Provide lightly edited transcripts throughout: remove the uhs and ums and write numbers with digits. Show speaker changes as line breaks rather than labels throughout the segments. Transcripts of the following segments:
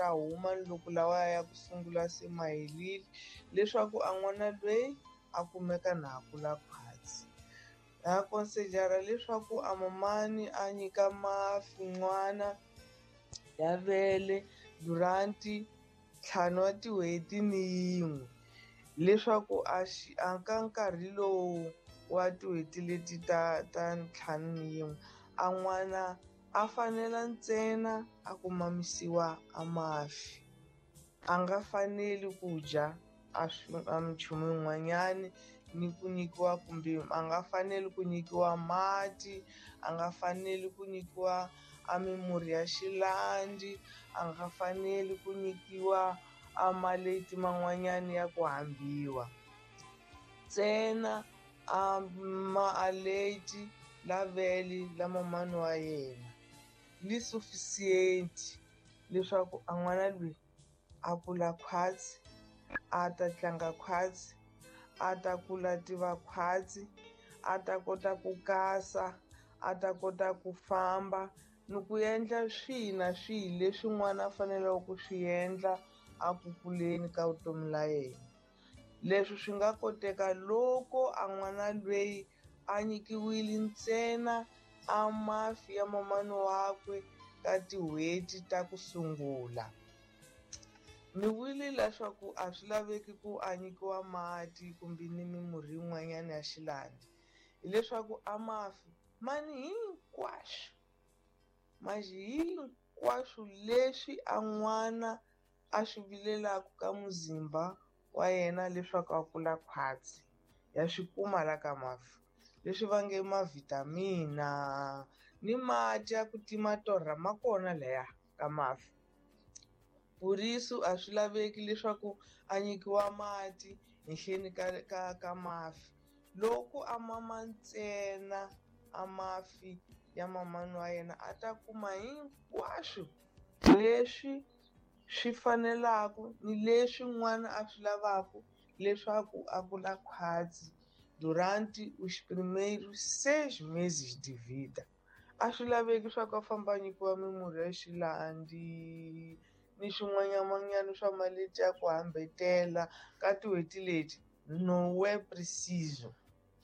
huma loko lawa ya ku sungula se ma helile leswaku a n'wana lweyi a kumeka na ha kula khwatsi. Ha konsejara leswaku a mamani a nyika mafi n'wana ya vele durant-i 5 wa tin'hweti ni yin'we leswaku a ka nkarhi lowu wa tin'hweti leti ta 5 ni yin'we a n'wana a fanela ntsena a ku mamisiwa a mafi, a nga faneli ku dya a minchumu yin'wanyani ni ku nyikiwa kumbe a nga faneli ku nyikiwa mati, a nga faneli ku nyikiwa a mimurhi ya xilandi, a nga faneli ku nyikiwa a maleti man'wanyani ya ku hambiwa, ntsena a ma-allergy la vele la mamani wa yena li-sufficient leswaku a n'wana lweyi a kula khwatsi, a ta tlanga khwatsi, a ta kula tiva khwatsi, a ta kota ku kasa, a ta kota ku famba ni ku endla swihi na swihi leswi n'wana a faneleke ku swi endla a ku kuleni ka vutomi la yena. Leswi swi nga koteka loko a n'wana lweyi a nyikiwile ntsena a mafi ya mamani wakwe ka tin'hweti ta ku sungula. Ni vule leswaku a swi laveki ku a nyikiwa mati kumbe ni mimurhi yin'wanyana ya xilandi hileswaku a mafi hinkwaswo leswi a n'wana a swi vilelaku ka muzimba wa yena leswaku a kula khwatsi ya swi kuma la ka mafi, leswi va nge ma-vitamin-a ni mati ya ku tima torha ma kona laya ka mafi. Vurisu a swi laveki leswaku a nyikiwa mati henhleni ka mafi loko a mama ntsena a mafi ya mamani wa yena a ta kuma hinkwaswo leswi swi fanelaku ni leswi n'wana a swi lavaku leswaku a kula khwatsi durante os primeiros 6 meses de vida. A swi laveki swa ku a famba a nyikiwa mimurhi ya xilandi ni swin'wanyana swa maleti ya ku hambetela ka tin'hweti leti no é preciso.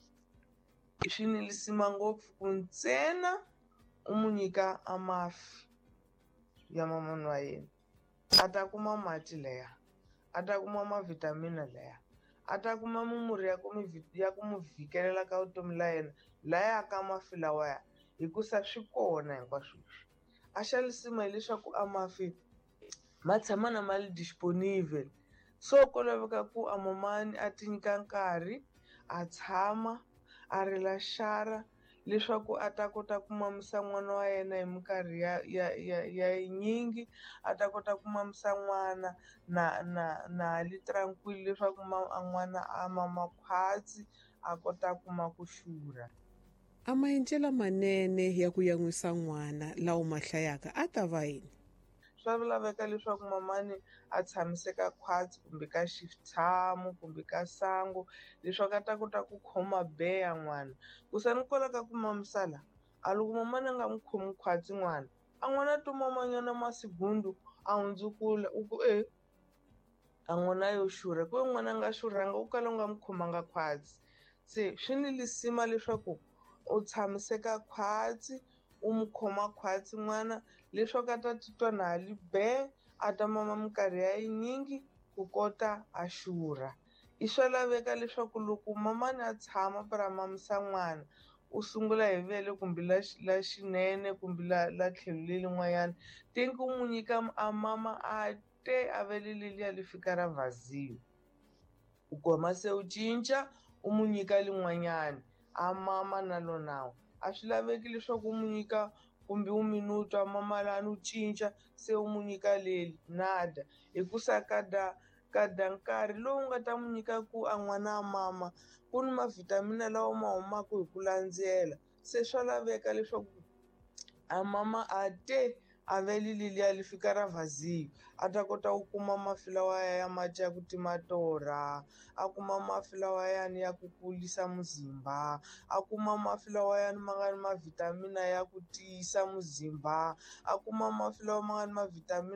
Swi nilisima ngopfu ku ntsena u mu nyika a mafi ya mamani wa yena a ta kuma mati laya, a ta kuma ma-vitamin laya, a ta kuma mimurhi ya ku mu vhikelela ka vutomi la yena laya ka mafi lawaya hikusa swi kona hinkwaswo leswi. A xa lisima hileswaku a mafi ma tshama na ma ri disponible so ko laveka ku a mamani a ti nyika nkarhi a tshama a rila xara leswaku a ta kota ku mamisa n'wana wa yena hi minkarhi ya yinyingi, a ta kota ku mamisa n'wana na li tranquil leswaku n'wana a mama khwatsi a kota ku kuma ku xurha.
A maendlelo manene ya ku yan'wisa n'wana lawa ma hlayaka a ta va yini?
Swa laveka leswaku mamani a tshamiseka khwatsi kumbe ka xitshamo kumbe ka sangu leswaku a ta kota ku khoma beya n'wana kusa ni kolaka ku mamisa la a loko mamani a nga n'wi khomi khwatsi n'wana a n'wana to mamanyana masibundu a hundzukula u ku a n'wana yo xurha ku n'wana a nga xurhanga u kala u nga n'wi khomanga khwatsi. Se swi ni lisima leswaku u tshamiseka khwatsi u mu khoma khwatsi n'wana leswaku a ta titwa na ha li be a ta mama minkarhi ya yinyingi ku kota a xurha. I swa laveka leswaku loko mamani a tshama para mamisa n'wana u sungula hi vele kumbe la xinene kumbe la tlhelo lelin'wanyana tenge u n'wi nyika a mama a te a vele leliya li fika ra vhaziwa u kuma se u cinca u mu nyika lin'wanyana a mama na lonawu. A swi laveki leswaku u mu nyika kumbe u minutwa mama lani u cinca se u mu nyika leli nada hikusa kada nkarhi lowu nga ta mu nyika ku a n'wana a mama ku ni ma-vitamin lawa ma humaku hi ku landzela se swa laveka leswaku a mama a te a vele leliya li fika ra vhaziwa a ta kota ku kuma mafi lawaya ya mati ya ku tima torha, a kuma mafi lawayani ya ku kulisa muzimba, a kuma mafi lawayani ma nga ni ma-vitamin ya ku tiyisa muzimba, a kuma mafi lawa ma nga ni ma-vitamin